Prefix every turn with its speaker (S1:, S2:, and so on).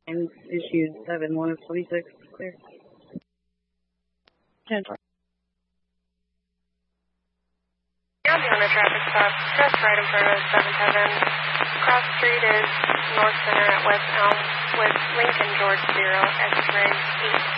S1: And issued 7-1 of 26. Clear. 10-4.
S2: Now doing a traffic stop just right in front of 77. Cross street is North Center at West Elm with Lincoln George 0, X-ray 8.